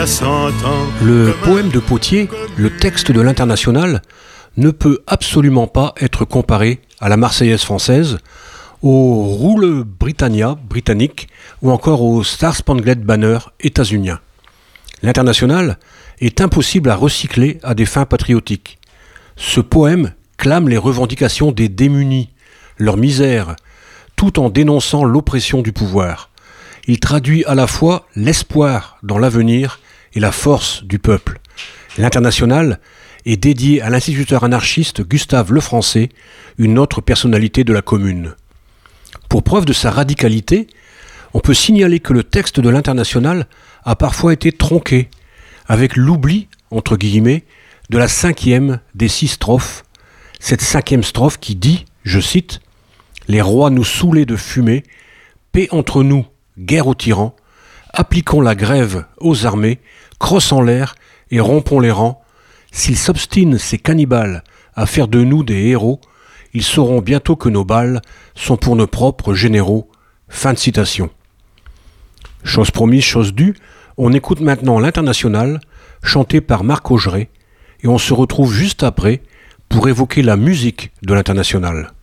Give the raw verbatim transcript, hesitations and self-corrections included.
Le poème de Pottier, le texte de l'Internationale, ne peut absolument pas être comparé à la Marseillaise française, au Roule Britannia britannique ou encore au Star Spangled Banner états-unien. L'Internationale est impossible à recycler à des fins patriotiques. Ce poème clame les revendications des démunis, leur misère, tout en dénonçant l'oppression du pouvoir. Il traduit à la fois l'espoir dans l'avenir et la force du peuple. L'Internationale est dédié à l'instituteur anarchiste Gustave Lefrançais, une autre personnalité de la Commune. Pour preuve de sa radicalité, on peut signaler que le texte de l'Internationale a parfois été tronqué, avec l'oubli, entre guillemets, de la cinquième des six strophes, cette cinquième strophe qui dit, je cite, « Les rois nous saoulaient de fumée, paix entre nous, guerre aux tyrans, appliquons la grève aux armées, crossons l'air et rompons les rangs. S'ils s'obstinent, ces cannibales, à faire de nous des héros, ils sauront bientôt que nos balles sont pour nos propres généraux. » Fin de citation. Chose promise, chose due, on écoute maintenant l'Internationale, chanté par Marc Augeret, et on se retrouve juste après pour évoquer la musique de l'Internationale.